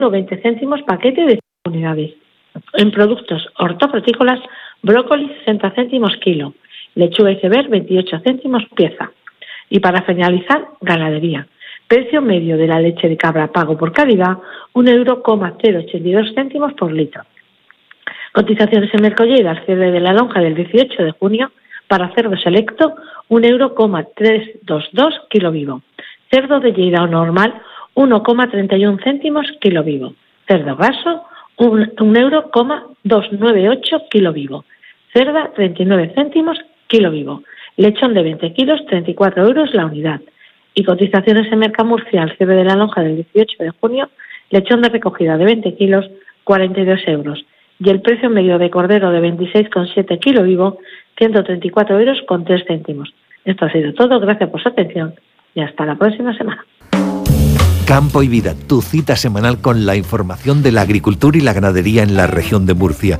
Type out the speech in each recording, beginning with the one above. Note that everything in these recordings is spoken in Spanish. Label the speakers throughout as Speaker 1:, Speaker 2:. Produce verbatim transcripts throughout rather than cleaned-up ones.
Speaker 1: veinte céntimos paquete de cinco unidades. En productos hortofrutícolas, brócoli sesenta céntimos kilo, lechuga iceberg veintiocho céntimos pieza. Y para finalizar, ganadería. Precio medio de la leche de cabra pago por calidad, un euro coma cero ochenta y dos céntimos por litro. Cotizaciones en Mercolleda al cierre de la lonja del dieciocho de junio, para cerdo selecto, un euro coma trescientos veintidós kilo vivo. Cerdo de Lleida o normal, uno coma treinta y uno céntimos kilo vivo. Cerdo graso, un, un euro coma doscientos noventa y ocho kilo vivo. Cerda, treinta y nueve céntimos kilo vivo. Lechón de veinte kilos, treinta y cuatro euros la unidad. Y cotizaciones en Mercamurcia al cierre de la lonja del dieciocho de junio, lechón de recogida de veinte kilos, cuarenta y dos euros. Y el precio medio de cordero de veintiséis coma siete kilo vivo, ciento treinta y cuatro euros con tres céntimos. Esto ha sido todo, gracias por su atención y hasta la próxima semana.
Speaker 2: Campo y Vida, tu cita semanal con la información de la agricultura y la ganadería en la región de Murcia.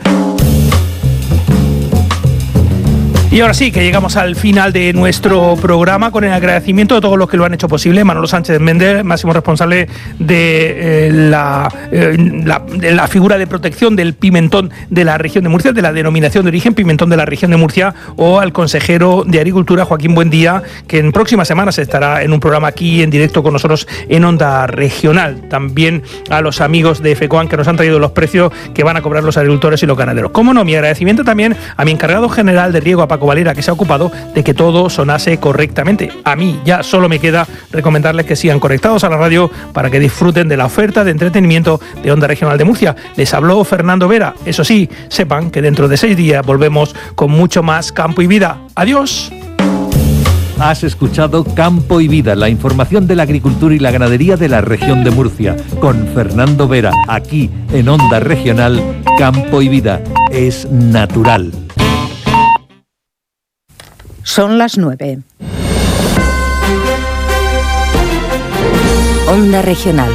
Speaker 3: Y ahora sí, que llegamos al final de nuestro programa con el agradecimiento de todos los que lo han hecho posible. Manolo Sánchez Méndez, máximo responsable de, eh, la, eh, la, de la figura de protección del pimentón de la región de Murcia, de la denominación de origen pimentón de la región de Murcia, o al consejero de Agricultura, Joaquín Buendía, que en próximas semanas estará en un programa aquí en directo con nosotros en Onda Regional. También a los amigos de FECOAN que nos han traído los precios que van a cobrar los agricultores y los ganaderos. Cómo no, mi agradecimiento también a mi encargado general de riego, a Paco Valera, que se ha ocupado de que todo sonase correctamente. A mí ya solo me queda recomendarles que sigan conectados a la radio para que disfruten de la oferta de entretenimiento de Onda Regional de Murcia. Les habló Fernando Vera. Eso sí, sepan que dentro de seis días volvemos con mucho más Campo y Vida. ¡Adiós!
Speaker 2: Has escuchado Campo y Vida, la información de la agricultura y la ganadería de la región de Murcia, con Fernando Vera, aquí en Onda Regional. Campo y Vida es natural.
Speaker 4: Son las nueve. Onda Regional.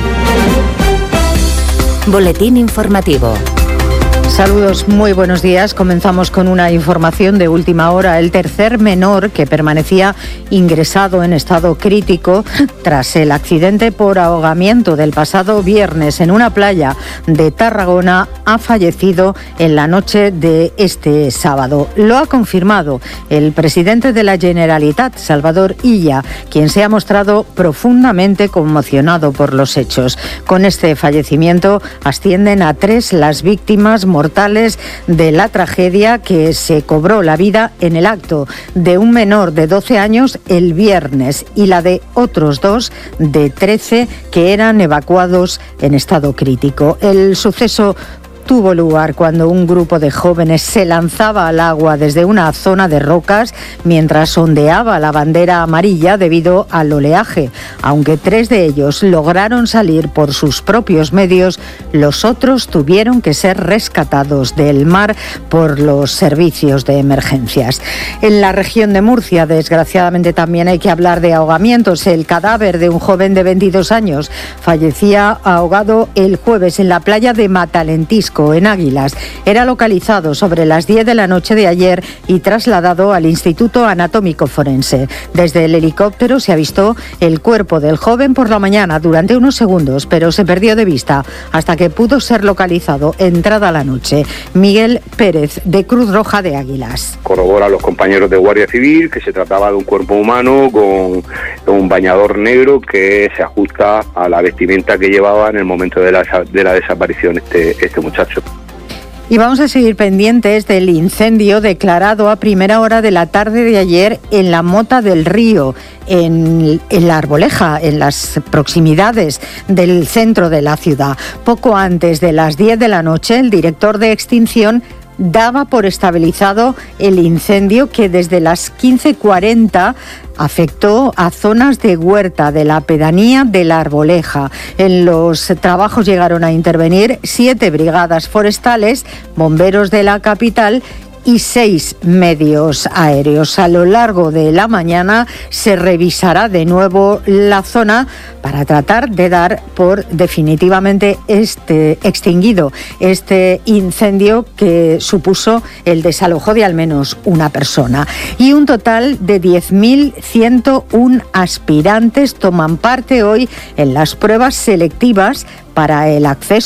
Speaker 4: Boletín informativo. Saludos, muy buenos días. Comenzamos con una información de última hora. El tercer menor que permanecía ingresado en estado crítico tras el accidente por ahogamiento del pasado viernes en una playa de Tarragona ha fallecido en la noche de este sábado. Lo ha confirmado el presidente de la Generalitat, Salvador Illa, quien se ha mostrado profundamente conmocionado por los hechos. Con este fallecimiento ascienden a tres las víctimas mortales de la tragedia, que se cobró la vida en el acto de un menor de doce años el viernes y la de otros dos de trece que eran evacuados en estado crítico. El suceso tuvo lugar cuando un grupo de jóvenes se lanzaba al agua desde una zona de rocas mientras ondeaba la bandera amarilla debido al oleaje. Aunque tres de ellos lograron salir por sus propios medios, los otros tuvieron que ser rescatados del mar por los servicios de emergencias. En la región de Murcia, desgraciadamente, también hay que hablar de ahogamientos. El cadáver de un joven de veintidós años fallecía ahogado el jueves en la playa de Matalentisco, en Águilas. Era localizado sobre las diez de la noche de ayer y trasladado al Instituto Anatómico Forense. Desde el helicóptero se avistó el cuerpo del joven por la mañana durante unos segundos, pero se perdió de vista hasta que pudo ser localizado entrada la noche. Miguel Pérez, de Cruz Roja de Águilas.
Speaker 5: Corrobora a los compañeros de Guardia Civil que se trataba de un cuerpo humano con un bañador negro que se ajusta a la vestimenta que llevaba en el momento de la, de la desaparición este, este muchacho.
Speaker 4: Y vamos a seguir pendientes del incendio declarado a primera hora de la tarde de ayer en la Mota del Río, en, en la Arboleja, en las proximidades del centro de la ciudad. Poco antes de las diez de la noche, el director de extinción daba por estabilizado el incendio, que desde las quince cuarenta afectó a zonas de huerta de la pedanía de la Arboleja. En los trabajos llegaron a intervenir siete brigadas forestales, bomberos de la capital y seis medios aéreos. A lo largo de la mañana se revisará de nuevo la zona para tratar de dar por definitivamente este extinguido este incendio que supuso el desalojo de al menos una persona. Y un total de diez mil ciento uno aspirantes toman parte hoy en las pruebas selectivas para el acceso